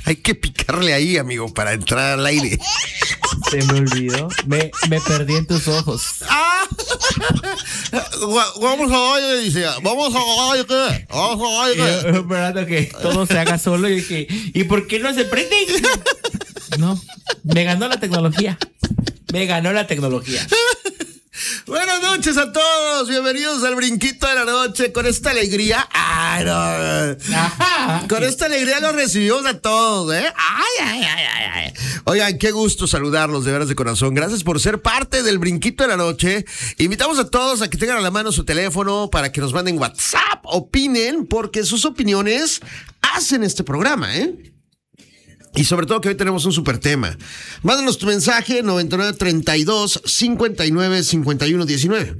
Hay que picarle ahí, amigo, para entrar al aire. Se me olvidó. Me perdí en tus ojos. Vamos a baile, dice. Vamos a baile, ¿qué? Vamos a baile. Esperando que todo se haga solo y dije, ¿y por qué no se prende? No, me ganó la tecnología. Buenas noches a todos, bienvenidos al Brinquito de la Noche. Con esta alegría, con esta alegría los recibimos a todos, ¿eh? Oigan, qué gusto saludarlos de veras de corazón. Gracias por ser parte del Brinquito de la Noche. Invitamos a todos a que tengan a la mano su teléfono para que nos manden WhatsApp, opinen, porque sus opiniones hacen este programa, ¿eh? Y sobre todo que hoy tenemos un super tema. Mándanos tu mensaje 9932 59 51 19.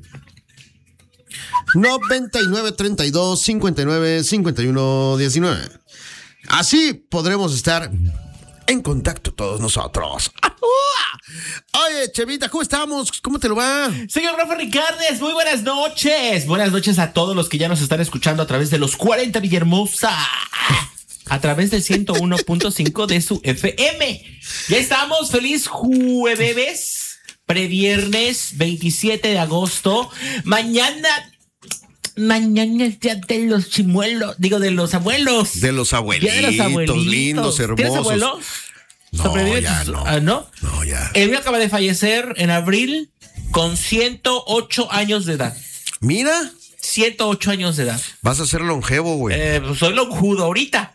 9932 59 51 19. Así podremos estar en contacto todos nosotros. Oye, Chevita, ¿cómo estamos? ¿Cómo te lo va? Señor Rafa Ricardes, muy buenas noches. Buenas noches a todos los que ya nos están escuchando a través de los 40 Villahermosa. A través del 101.5 de su FM. Ya estamos, feliz jueves, previernes 27 de agosto. Mañana es día de los chimuelos, digo de los abuelos. De los abuelitos, lindos, hermosos. ¿Tienes abuelos? No, ya no. ¿No? No, ya. El mío acaba de fallecer en abril con 108 años de edad. Mira. 108 años de edad. Vas a ser longevo, güey. Pues soy lonjudo ahorita.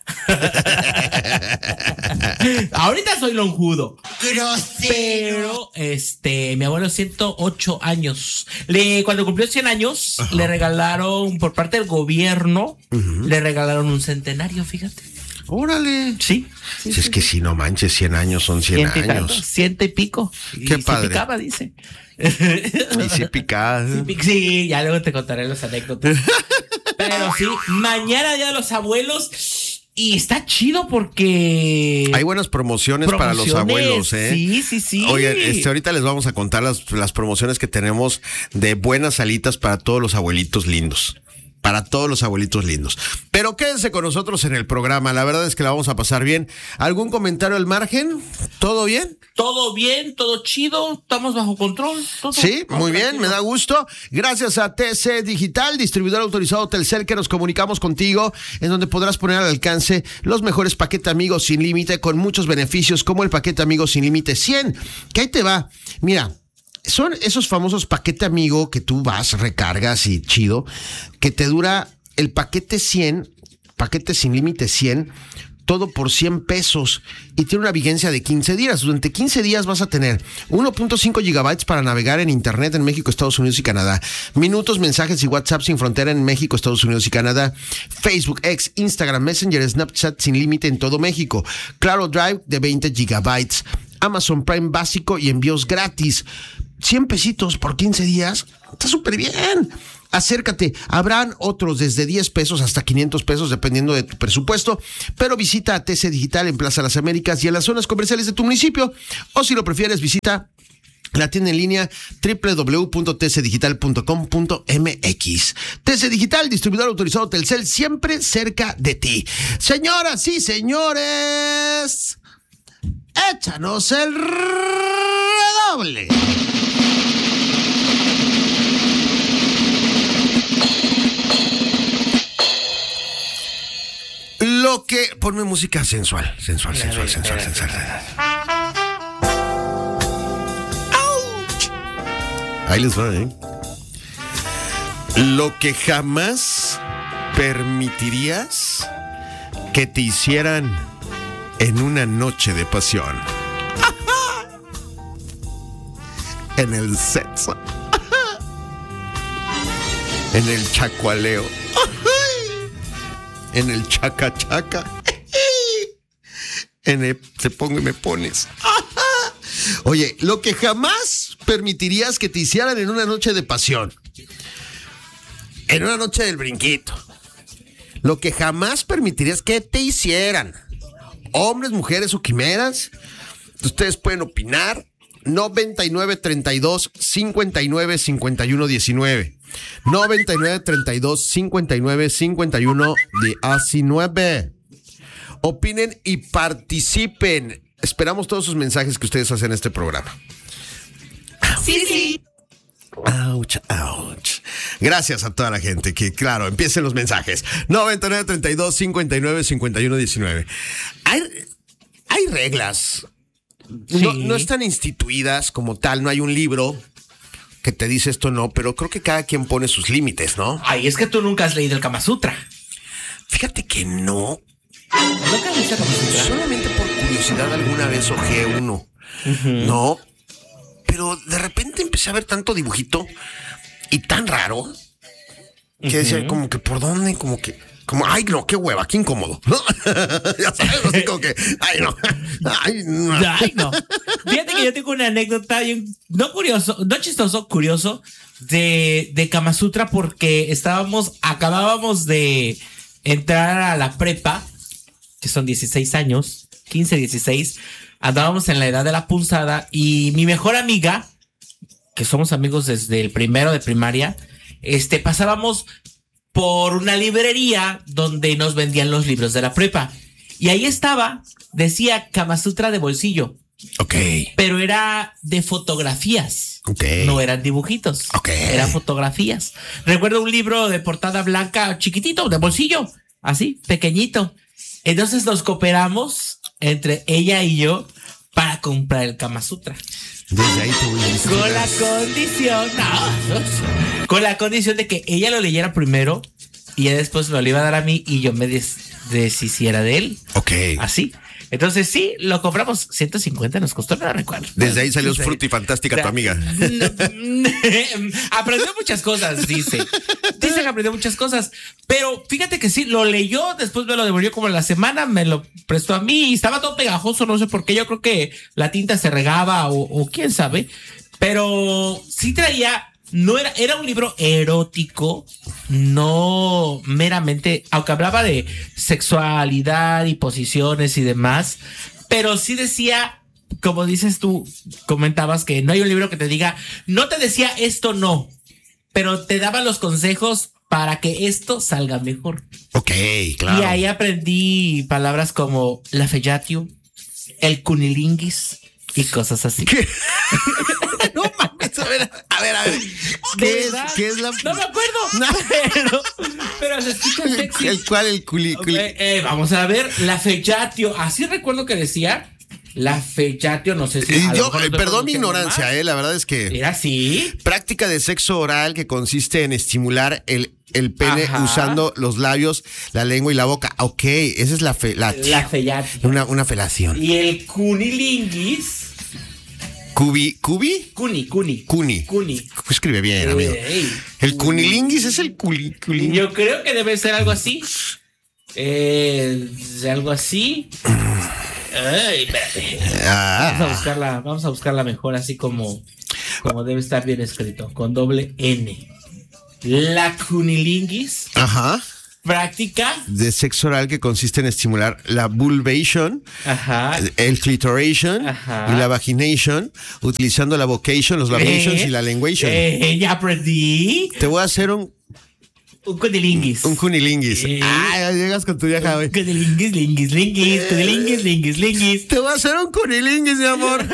Ahorita soy lonjudo. Pero, mi abuelo 108 años. Cuando cumplió 100 años, ajá, le regalaron, por parte del gobierno, le regalaron un centenario, fíjate. Órale. Sí. Si es que si no manches, 100 años son 100 años. 100 y pico. Qué padre. Se picaba, dice. Y si picaba. Sí, ya luego te contaré las anécdotas. Pero sí, mañana Día de los Abuelos. Y está chido porque hay buenas promociones para los abuelos, ¿eh? Sí. Oye, ahorita les vamos a contar las promociones que tenemos de buenas salitas para todos los abuelitos lindos. Para todos los abuelitos lindos. Pero quédense con nosotros en el programa. La verdad es que la vamos a pasar bien. ¿Algún comentario al margen? ¿Todo bien? Todo bien, todo chido. Estamos bajo control. Sí, muy bien, me da gusto. Gracias a TC Digital, distribuidor autorizado Telcel, que nos comunicamos contigo, en donde podrás poner al alcance los mejores paquetes amigos sin límite, con muchos beneficios, como el paquete amigos sin límite 100. Que ahí te va. Mira. Son esos famosos paquete amigo que tú vas, recargas y chido, que te dura el paquete 100, paquete sin límite 100, todo por 100 pesos y tiene una vigencia de 15 días. Durante 15 días vas a tener 1.5 gigabytes para navegar en internet en México, Estados Unidos y Canadá. Minutos, mensajes y WhatsApp sin frontera en México, Estados Unidos y Canadá. Facebook, X, Instagram, Messenger, Snapchat sin límite en todo México. Claro Drive de 20 gigabytes. Amazon Prime básico y envíos gratis. 100 pesitos por 15 días. Está súper bien. Acércate. Habrán otros desde 10 pesos hasta 500 pesos, dependiendo de tu presupuesto. Pero visita a TC Digital en Plaza Las Américas y en las zonas comerciales de tu municipio. O si lo prefieres, visita la tienda en línea www.tcdigital.com.mx. TC Digital, distribuidor autorizado Telcel, siempre cerca de ti. Señoras y señores, échanos el redoble. Lo que... Ponme música sensual. Ahí les va, ¿eh? Lo que jamás permitirías que te hicieran en una noche de pasión. En el sexo. En el chacualeo. En el chaca chaca. En el te pongo y me pones. Oye, lo que jamás permitirías que te hicieran en una noche de pasión. En una noche del brinquito. Lo que jamás permitirías que te hicieran. Hombres, mujeres o quimeras. Ustedes pueden opinar. 9932-595119. 9932-595119. Opinen y participen. Esperamos todos sus mensajes que ustedes hacen en este programa. Sí. Ouch. Gracias a toda la gente que, claro, empiecen los mensajes. 9932-595119. Hay reglas. Sí. No están instituidas como tal, no hay un libro que te dice esto, no, pero creo que cada quien pone sus límites, ¿no? Ay, es que tú nunca has leído el Kama Sutra. Fíjate que no. ¿Nunca leíste el Kama Sutra? Solamente por curiosidad alguna vez hojeé uno. No. Pero de repente empecé a ver tanto dibujito y tan raro que decía como que por dónde, ay no, qué hueva, qué incómodo, ¿no? Ya sabes, así como que, ay no. Ay, no. Fíjate que yo tengo una anécdota bien, no chistoso, curioso de Kama Sutra porque acabábamos de entrar a la prepa, que son 16 años, 15, 16. Andábamos en la edad de la punzada y mi mejor amiga, que somos amigos desde el primero de primaria, pasábamos por una librería donde nos vendían los libros de la prepa. Y ahí decía Kama Sutra de bolsillo. Ok. Pero era de fotografías. Ok. No eran dibujitos. Ok. Eran fotografías. Recuerdo un libro de portada blanca chiquitito, de bolsillo, así, pequeñito. Entonces nos cooperamos entre ella y yo para comprar el Kama Sutra. Desde ahí te voy a decir. Con la condición de que ella lo leyera primero y ya después me lo iba a dar a mí y yo me deshiciera de él. Ok. Así. Entonces sí, lo compramos 150, nos costó, no recuerdo. Desde ahí salió frutifantástica tu amiga. Aprendió muchas cosas, dice que aprendió muchas cosas, pero fíjate que sí, lo leyó, después me lo devolvió como en la semana, me lo prestó a mí y estaba todo pegajoso, no sé por qué, yo creo que la tinta se regaba o quién sabe, pero sí traía... No era un libro erótico, no meramente, aunque hablaba de sexualidad y posiciones y demás, pero sí decía, como dices tú, comentabas que no hay un libro que te diga, no te decía esto no, pero te daba los consejos para que esto salga mejor. Ok, claro. Y ahí aprendí palabras como la fellatio, el cunilinguis y cosas así. ¿Qué? No mames, a ver. ¿Qué es la...? No me acuerdo. No. Pero se escucha sexy. El culi. Vamos a ver, la fellatio. Así recuerdo que decía la fellatio, no sé si... Perdón mi ignorancia, la verdad es que... ¿Era así? Práctica de sexo oral que consiste en estimular el pene usando los labios, la lengua y la boca. Ok, esa es la fellatio. La fellatio. Una felación. Y el cunilinguis... ¿Cuni? Escribe bien, amigo. El cunilinguis es el culi. Yo creo que debe ser algo así. Algo así. Ay, espérate. Vamos a buscarla mejor, así como debe estar bien escrito, con doble N. La cunilinguis. Ajá. Práctica de sexo oral que consiste en estimular la vulvation, el clitoration y la vagination, utilizando la vocation, los lavations y la languation. Ya aprendí. Te voy a hacer un cunilinguis. Un cunilinguis. Ya llegas con tu vieja, güey. Cunilinguis. Te voy a hacer un cunilinguis, mi amor.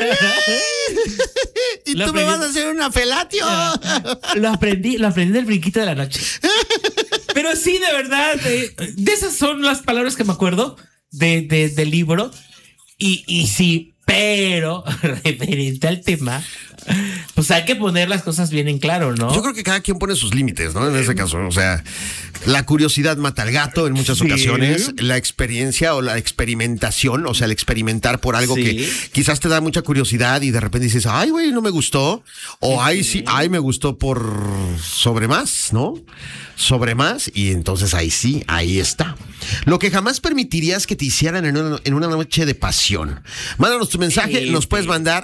Y tú me vas a hacer una felatio. Lo aprendí del brinquito de la noche. Pero sí, de verdad, de esas son las palabras que me acuerdo del libro. Y sí, pero referente al tema, pues hay que poner las cosas bien en claro, ¿no? Yo creo que cada quien pone sus límites, ¿no? En ese caso, o sea, la curiosidad mata al gato en muchas ocasiones, la experiencia o la experimentación, o sea, el experimentar por algo que quizás te da mucha curiosidad y de repente dices, ay, güey, no me gustó, o ay, sí, ay, me gustó por sobre más, ¿no? Sobre más, y entonces ahí está. Lo que jamás permitirías que te hicieran en una noche de pasión. Mándanos tu mensaje, nos puedes mandar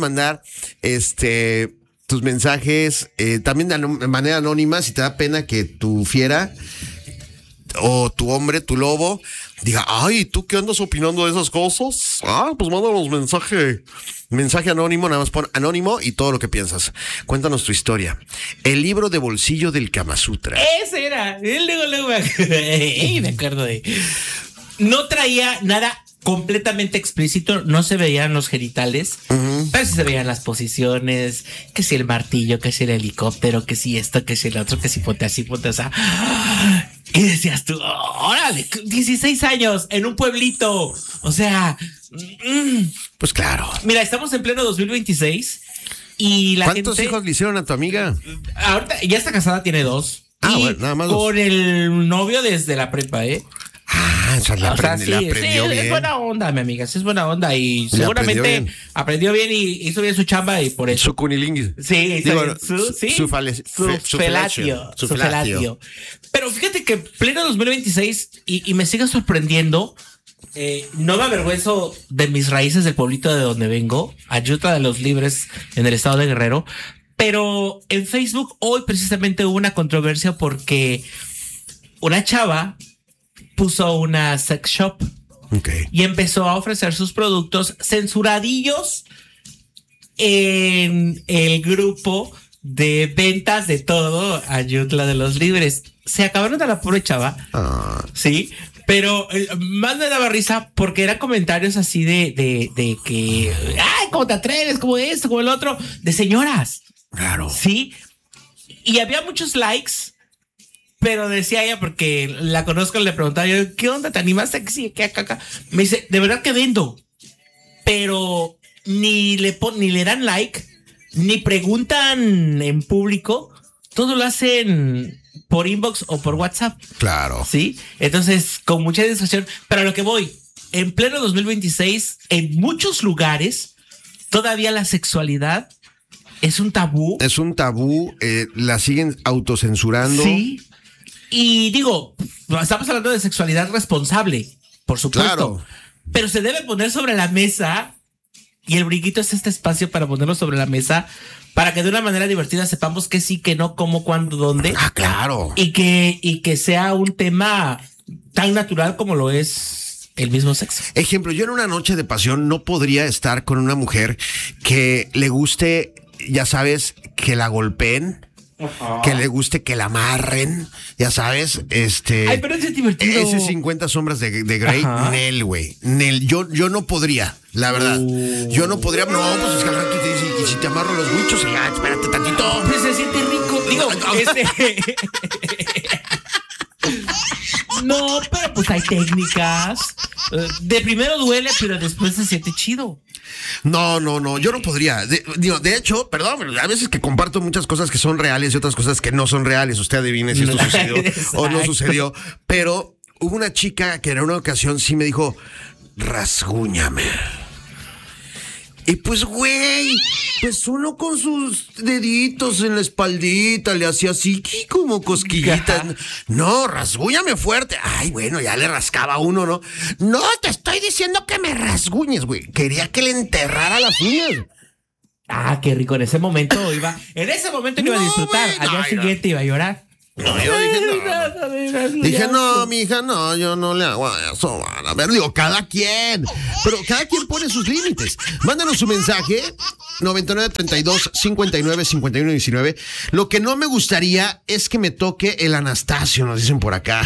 tus mensajes también de manera anónima, si te da pena que tu fiera o tu hombre, tu lobo, diga, ay, ¿tú qué andas opinando de esas cosas? Pues mándanos mensaje anónimo, nada más pon anónimo y todo lo que piensas. Cuéntanos tu historia. El libro de bolsillo del Kama Sutra. Ese era. Luego me acuerdo de... No traía nada completamente explícito, no se veían los genitales, pero sí se veían las posiciones, que si el martillo, que si el helicóptero, que si esto, que si el otro, que si ponte así, ponte así. Y decías tú, órale, 16 años en un pueblito. O sea, pues claro. Mira, estamos en pleno 2026 y la ¿Cuántos gente, hijos le hicieron a tu amiga? ahorita ya está casada, tiene 2. Bueno, nada más con el novio desde la prepa, Esa la aprendió bien. Es buena onda, mi amiga, sí es buena onda y Le seguramente aprendió bien y hizo bien su chamba y por eso. Su cunilinguis. Sí, Digo, su felatio. Pero fíjate que pleno 2026 y me sigue sorprendiendo. No me avergüenzo de mis raíces del pueblito de donde vengo, Ayutla de los Libres, en el estado de Guerrero. Pero en Facebook hoy precisamente hubo una controversia porque una chava puso una sex shop y empezó a ofrecer sus productos censuradillos en el grupo de ventas de todo Ayutla de los Libres. Se acabaron de la pobre chava, sí, pero más me daba risa porque eran comentarios así de que, ay, ¿cómo te atreves? ¿Cómo esto? ¿Cómo el otro? De señoras. Claro. Sí. Y había muchos likes, pero decía ella, porque la conozco, le preguntaba yo, ¿qué onda? ¿Te animaste? ¿Qué sí? ¿Qué acá? Me dice, de verdad que vendo, pero ni le dan like, ni preguntan en público, todo lo hacen por inbox o por WhatsApp. Claro. Sí. Entonces, con mucha discusión, pero a lo que voy, en pleno 2026, en muchos lugares, todavía la sexualidad es un tabú. Es un tabú, la siguen autocensurando. Sí. Y digo, estamos hablando de sexualidad responsable, por supuesto. Claro. Pero se debe poner sobre la mesa, y el brinquito es este espacio para ponerlo sobre la mesa, para que de una manera divertida sepamos qué sí, qué no, cómo, cuándo, dónde. Claro. Y que sea un tema tan natural como lo es el mismo sexo. Ejemplo, yo en una noche de pasión no podría estar con una mujer que le guste, ya sabes, que la golpeen, que le guste que la amarren, ya sabes, Ay, pero ese es divertido. Ese 50 sombras de Grey, Nel, güey. Nel, yo no podría, la verdad. Yo no podría, no, pues es que al rato te dice, y si te amarro los huichos, ya, espérate tantito. Pues se siente rico. Digo, no, pero pues hay técnicas. De primero duele, pero después se siente chido. No, yo no podría. De hecho, perdón, a veces que comparto muchas cosas que son reales y otras cosas que no son reales. Usted adivine si esto sucedió o no sucedió. Pero hubo una chica que en una ocasión sí me dijo, rasguñame. Y pues, güey, pues uno con sus deditos en la espaldita le hacía así, como cosquillitas. No, rasguñame fuerte. Ay, bueno, ya le rascaba uno, ¿no? No, te estoy diciendo que me rasguñes, güey. Quería que le enterrara las uñas. Ah, qué rico. En ese momento iba a disfrutar. Güey, al día siguiente iba a llorar. No, yo dije, no, mija, no, yo no le hago eso. A ver, digo, cada quien. Pero cada quien pone sus límites. Mándanos su mensaje, 9932-595119. Lo que no me gustaría es que me toque el Anastasio, nos dicen por acá.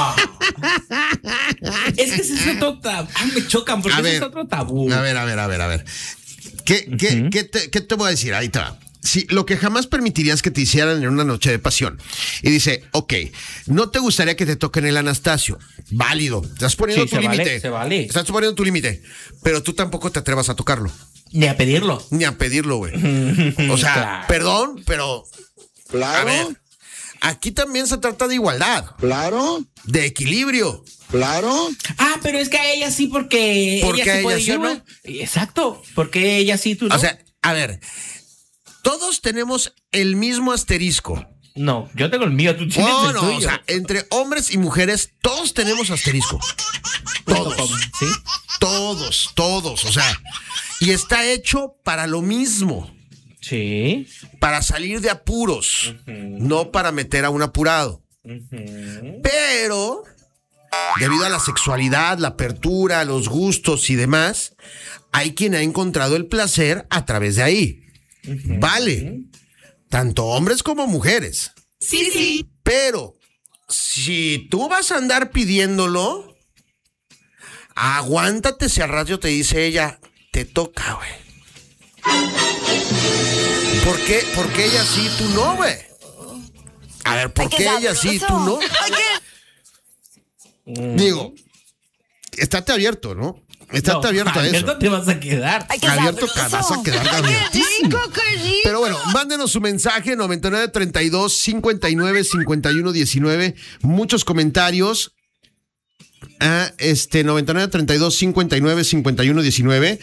Es que ese es otro tabú. Me chocan porque ese es otro tabú. A ver. ¿Qué te voy a decir? Ahí te va. Sí, lo que jamás permitirías que te hicieran en una noche de pasión. Y dice, ok, no te gustaría que te toquen el Anastasio. Válido. Estás poniendo tu límite. Se vale. Estás poniendo tu límite. Pero tú tampoco te atrevas a tocarlo. Ni a pedirlo. Güey. O sea, claro. Perdón, pero... Claro. A ver, aquí también se trata de igualdad. Claro. De equilibrio. Claro. Ah, pero es que a ella sí porque ella sí puede y yo no. Exacto. Porque ella sí, tú no. O sea, a ver... Todos tenemos el mismo asterisco. No, yo tengo el mío, tú tienes el tuyo. O sea, entre hombres y mujeres, todos tenemos asterisco. Todos. ¿Sí? Todos. O sea, y está hecho para lo mismo. Sí. Para salir de apuros, no para meter a un apurado. Pero, debido a la sexualidad, la apertura, los gustos y demás, hay quien ha encontrado el placer a través de ahí. Vale, tanto hombres como mujeres. Sí. Pero si tú vas a andar pidiéndolo, Aguántate si al rato te dice ella, te toca, güey. ¿Por qué ella sí, tú no, güey? A ver, ¿por qué ella sí, tú no? Digo, estate abierto, ¿no? Estate abierto a eso. Abierto te vas a quedar. Abierto te vas a quedar abiertísimo. Pero bueno, mándenos su mensaje 9932-595119. Muchos comentarios. 9932-595119.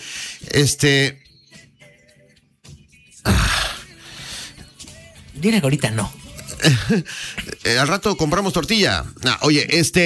Dile que ahorita no. Al rato compramos tortilla. Oye,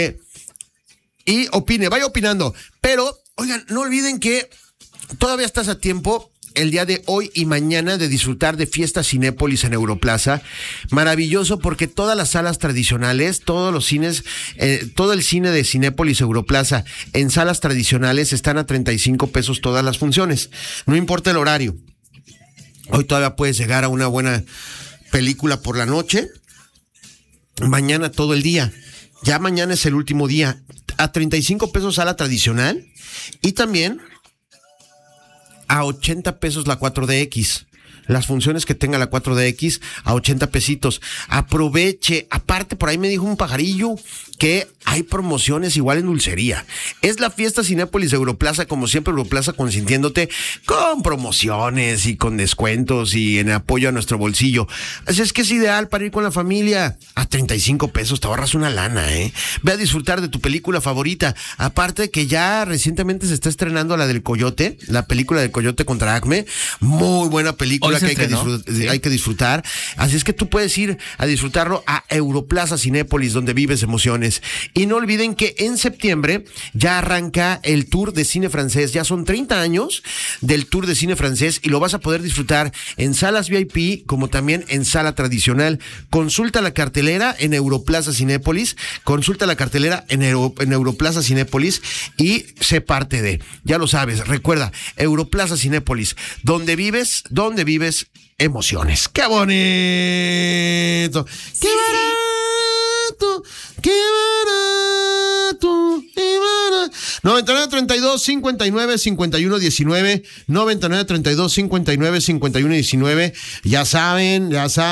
y opine, vaya opinando. Pero, oigan, no olviden que todavía estás a tiempo el día de hoy y mañana de disfrutar de Fiesta Cinépolis en Europlaza. Maravilloso porque todas las salas tradicionales, todos los cines, todo el cine de Cinépolis Europlaza en salas tradicionales están a 35 pesos todas las funciones. No importa el horario. Hoy todavía puedes llegar a una buena película por la noche. Mañana todo el día. Ya mañana es el último día. A 35 pesos sala tradicional y también a 80 pesos la 4DX. Las funciones que tenga la 4DX a 80 pesitos. Aproveche. Aparte, por ahí me dijo un pajarillo que hay promociones igual en dulcería. Es la Fiesta Cinépolis Europlaza, como siempre, Europlaza consintiéndote con promociones y con descuentos y en apoyo a nuestro bolsillo. Así es que es ideal para ir con la familia. A 35 pesos te ahorras una lana, ¿eh? Ve a disfrutar de tu película favorita. Aparte que ya recientemente se está estrenando la del Coyote, la película del Coyote contra Acme. Muy buena película que hay que disfrutar. Así es que tú puedes ir a disfrutarlo a Europlaza Cinépolis, donde vives emociones. Y no olviden que en septiembre ya arranca el Tour de Cine Francés. Ya son 30 años del Tour de Cine Francés y lo vas a poder disfrutar en salas VIP como también en sala tradicional. Consulta la cartelera en Europlaza Cinépolis. Consulta la cartelera en Europlaza Cinépolis y sé parte de. Ya lo sabes, recuerda, Europlaza Cinépolis, donde vives emociones. ¡Qué bonito! ¡Qué barato! ¡Qué barato! ¡Qué barato! 9932-595119 9932-595119. Ya saben.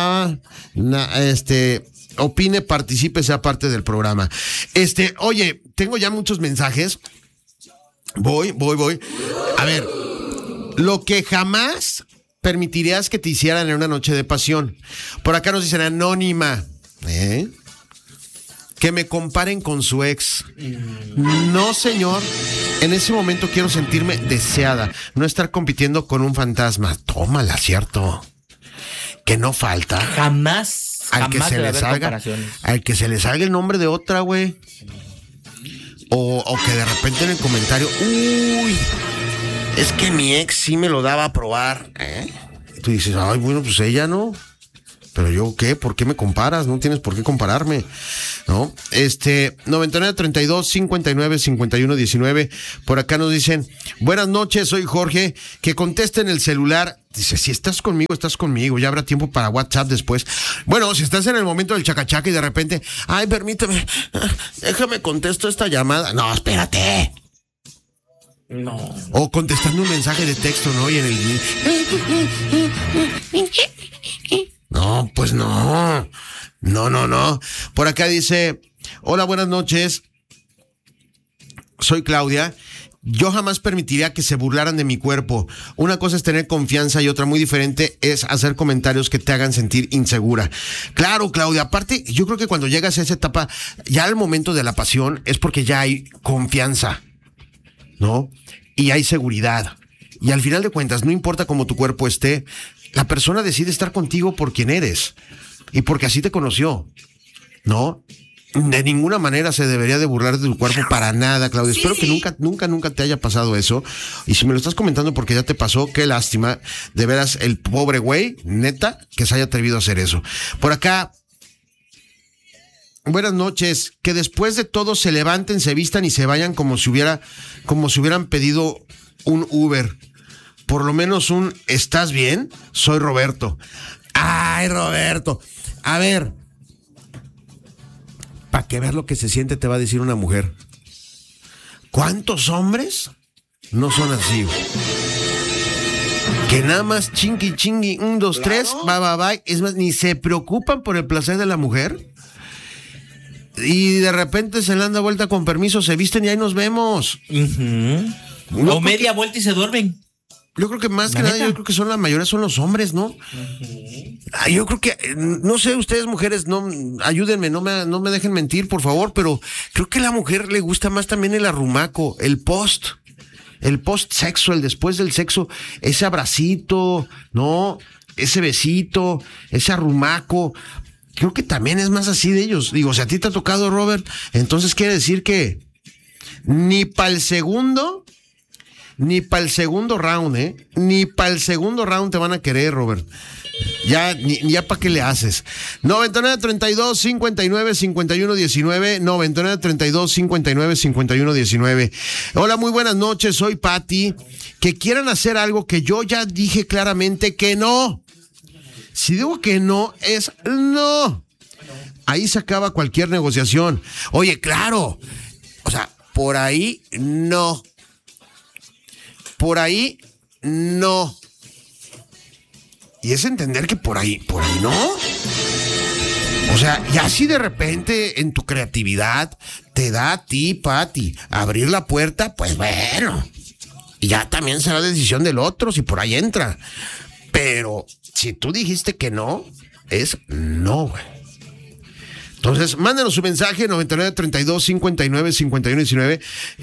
Opine, participe, sea parte del programa. Oye, tengo ya muchos mensajes. Voy. A ver, lo que jamás permitirías que te hicieran en una noche de pasión. Por acá nos dicen anónima, que me comparen con su ex. No, señor. En ese momento quiero sentirme deseada, no estar compitiendo con un fantasma. Tómala, cierto. Que no falta. Jamás que se le salga el nombre de otra, güey. O que de repente en el comentario, uy, es que mi ex sí me lo daba a probar. Y tú dices, ay, bueno, pues ella no. Pero yo, ¿qué? ¿Por qué me comparas? No tienes por qué compararme, ¿no? 9932-595119. Por acá nos dicen, buenas noches, soy Jorge. Que contesten el celular. Dice, si estás conmigo, ya habrá tiempo para WhatsApp después. Bueno, si estás en el momento del chacachaca y de repente, ay, permíteme, déjame contesto esta llamada. No, espérate. No. O contestando un mensaje de texto, ¿no? Y en el... No, pues no. No. Por acá dice, hola, buenas noches. Soy Claudia. Yo jamás permitiría que se burlaran de mi cuerpo. Una cosa es tener confianza y otra muy diferente es hacer comentarios que te hagan sentir insegura. Claro, Claudia. Aparte, yo creo que cuando llegas a esa etapa, ya al momento de la pasión, es porque ya hay confianza, ¿no? Y hay seguridad. Y al final de cuentas, no importa cómo tu cuerpo esté, la persona decide estar contigo por quien eres y porque así te conoció, ¿no? De ninguna manera se debería de burlar de tu cuerpo para nada, Claudia. Espero que nunca te haya pasado eso. Y si me lo estás comentando porque ya te pasó, qué lástima. De veras, el pobre güey, neta, que se haya atrevido a hacer eso. Por acá, buenas noches. Que después de todo se levanten, se vistan y se vayan como si hubieran pedido un Uber. Por lo menos ¿estás bien? Soy Roberto. Ay, Roberto. A ver, para que veas lo que se siente, te va a decir una mujer. ¿Cuántos hombres no son así, güey? Que nada más chingui, 1, 2, 3, bye. Es más, ni se preocupan por el placer de la mujer. Y de repente se le dan vuelta con permiso, se visten y ahí nos vemos. O media vuelta y se duermen. Yo creo que más que nada, yo creo que son la mayoría son los hombres, ¿no? Yo creo que, no sé, ustedes mujeres, no, ayúdenme, no me dejen mentir, por favor, pero creo que a la mujer le gusta más también el arrumaco, el post sexo, el después del sexo, ese abracito, ¿no? Ese besito, ese arrumaco. Creo que también es más así de ellos. Digo, si a ti te ha tocado, Robert, entonces quiere decir que ni para el segundo round, ni para el segundo round te van a querer, Robert. Ya para qué le haces. 99-32-59-51-19, 99-32-59-51-19. Hola, muy buenas noches, soy Patti. Que quieran hacer algo que yo ya dije claramente que no. Si digo que no, es no. Ahí se acaba cualquier negociación. Oye, claro. O sea, por ahí no. Por ahí no. Y es entender que por ahí no. O sea, y así de repente en tu creatividad te da a ti, Pati, abrir la puerta, pues bueno. Y ya también será decisión del otro si por ahí entra. Pero si tú dijiste que no, es no, güey. Entonces, mándenos su mensaje 99-32-59-51-19.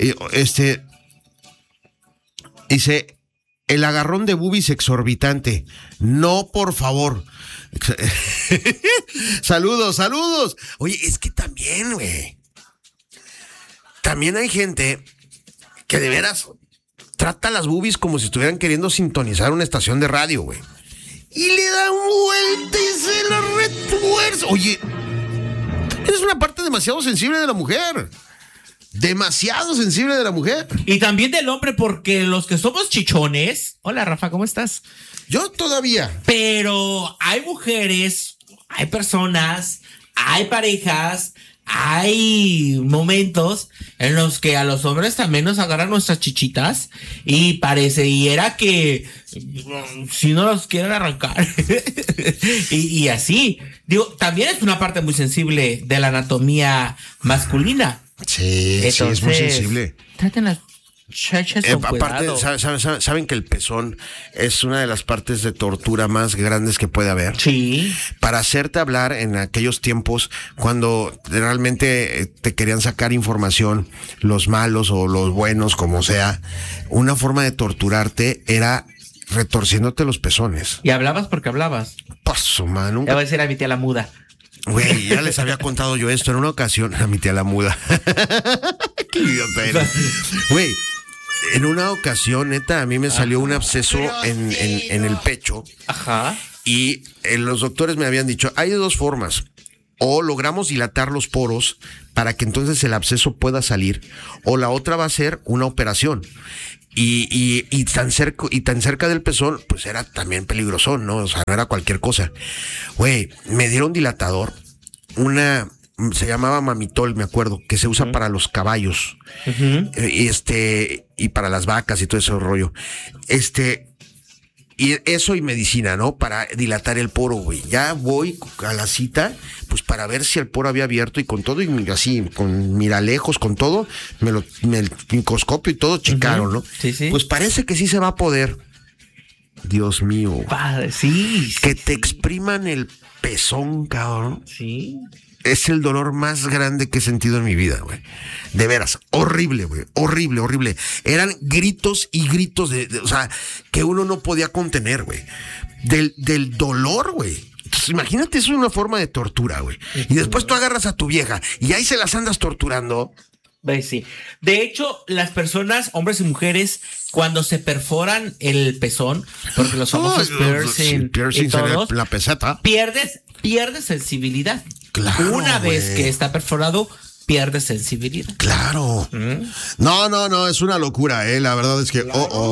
Dice, el agarrón de boobies exorbitante. No, por favor. Saludos. Oye, es que también, güey. También hay gente que de veras trata las boobies como si estuvieran queriendo sintonizar una estación de radio, güey. Y le dan vuelta y se la retuerce. Oye, es una parte demasiado sensible de la mujer. Demasiado sensible de la mujer. Y también del hombre, porque los que somos chichones. Hola, Rafa, ¿cómo estás? Yo todavía. Pero hay mujeres, hay personas, hay parejas, hay momentos en los que a los hombres también nos agarran nuestras chichitas y pareciera que si no los quieren arrancar. y así. Digo, también es una parte muy sensible de la anatomía masculina. Sí, entonces, sí, es muy sensible. Traten las chachas con cuidado. Aparte, ¿saben que el pezón es una de las partes de tortura más grandes que puede haber? Sí. Para hacerte hablar en aquellos tiempos cuando realmente te querían sacar información, los malos o los buenos, como sea, una forma de torturarte era retorciéndote los pezones. ¿Y hablabas porque hablabas? Paso, mano. Ya voy a decir a mi tía la muda. Güey, ya les había contado yo esto en una ocasión a mi tía la muda. Qué idiota eres. Güey, en una ocasión, neta, a mí me salió un absceso en el pecho. Ajá. Y los doctores me habían dicho, hay de dos formas. O logramos dilatar los poros para que entonces el absceso pueda salir. O la otra va a ser una operación. Y tan cerca del pezón, pues era también peligroso, ¿no? O sea, no era cualquier cosa. Güey, me dieron dilatador. Se llamaba Mamitol, me acuerdo, que se usa para los caballos. Y para las vacas y todo ese rollo. Y eso y medicina, ¿no? Para dilatar el poro, güey. Ya voy a la cita, pues para ver si el poro había abierto y con todo, y así, con miralejos, con todo, el microscopio y todo checaron, ¿no? Sí, sí. Pues parece que sí se va a poder. Dios mío. Padre, sí. Que te expriman el pezón, cabrón. Sí. Es el dolor más grande que he sentido en mi vida, güey. De veras, horrible, güey. Horrible. Eran gritos y gritos o sea, que uno no podía contener, güey. Del dolor, güey. Entonces, imagínate, eso es una forma de tortura, güey. Y después tú agarras a tu vieja y ahí se las andas torturando. Sí. De hecho, las personas, hombres y mujeres, cuando se perforan el pezón, porque los famosos piercing y todos, en la peseta, pierdes sensibilidad. Claro, una vez güey. que está perforado, pierde sensibilidad. Claro. No, es una locura, la verdad es que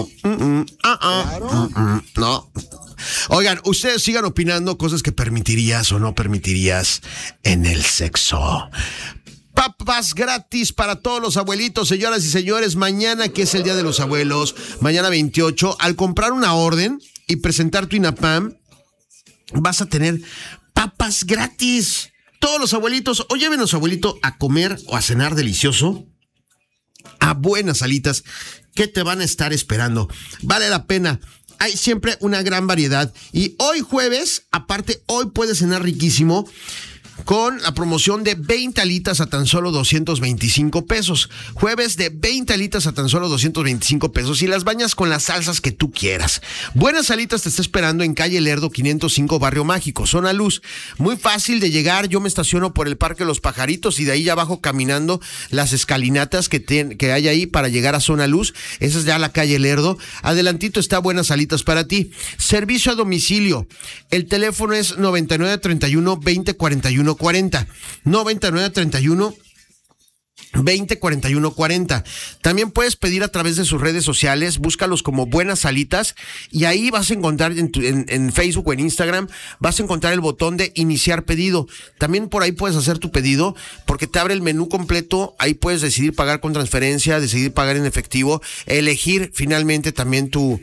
no. Oigan, ustedes sigan opinando cosas que permitirías o no permitirías en el sexo. Papas gratis para todos los abuelitos, señoras y señores. Mañana, que es el Día de los Abuelos, mañana 28, al comprar una orden y presentar tu INAPAM, vas a tener papas gratis. Todos los abuelitos, o lleven a su abuelito a comer o a cenar delicioso a buenas alitas que te van a estar esperando. Vale la pena. Hay siempre una gran variedad. Y hoy jueves, aparte, hoy puedes cenar riquísimo con la promoción de 20 alitas a tan solo 225 pesos. Jueves de 20 alitas a tan solo 225 pesos y las bañas con las salsas que tú quieras. Buenas Alitas te está esperando en calle Lerdo 505, Barrio Mágico, Zona Luz. Muy fácil de llegar. Yo me estaciono por el Parque Los Pajaritos y de ahí abajo caminando las escalinatas que hay ahí para llegar a Zona Luz. Esa es ya la calle Lerdo. Adelantito está Buenas Alitas para ti. Servicio a domicilio. El teléfono es 9931-2041-40. 9931-2041-40. También puedes pedir a través de sus redes sociales, búscalos como Buenas Alitas y ahí vas a encontrar en Facebook o en Instagram, vas a encontrar el botón de iniciar pedido. También por ahí puedes hacer tu pedido porque te abre el menú completo, ahí puedes decidir pagar con transferencia, decidir pagar en efectivo, elegir finalmente también tu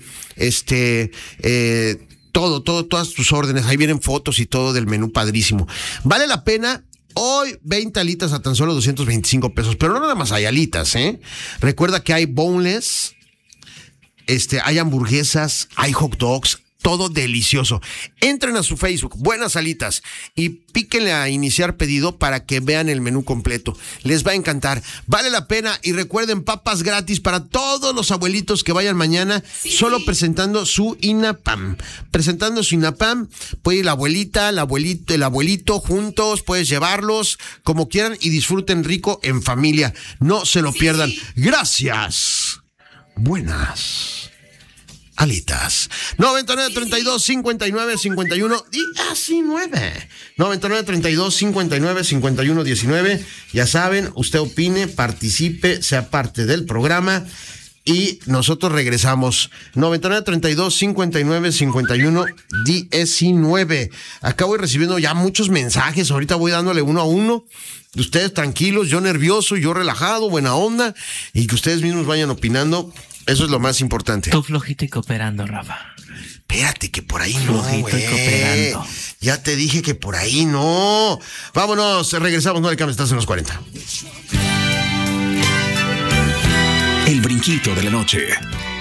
todas tus órdenes, ahí vienen fotos y todo del menú padrísimo. Vale la pena. Hoy 20 alitas a tan solo 225 pesos, pero no nada más hay alitas, ¿eh? Recuerda que hay boneless, hay hamburguesas, hay hot dogs, todo delicioso. Entren a su Facebook, Buenas Alitas, y píquenle a iniciar pedido para que vean el menú completo. Les va a encantar. Vale la pena. Y recuerden, papas gratis para todos los abuelitos que vayan mañana, solo presentando su INAPAM. Presentando su INAPAM, puede ir la abuelita, el abuelito juntos, puedes llevarlos como quieran y disfruten rico en familia. No se lo pierdan. Gracias. Buenas Alitas. 9932-5951-19. 9932-5951-19. Ya saben, usted opine, participe, sea parte del programa y nosotros regresamos. 9932-5951-19. Acá voy recibiendo ya muchos mensajes. Ahorita voy dándole uno a uno. Ustedes tranquilos, yo nervioso, yo relajado, buena onda, y que ustedes mismos vayan opinando. Eso es lo más importante. Tú flojito y cooperando, Rafa. Espérate, que por ahí no, flojito y cooperando. Ya te dije que por ahí no. Vámonos, regresamos, no le cambies, estás en los 40. El brinquito de la noche.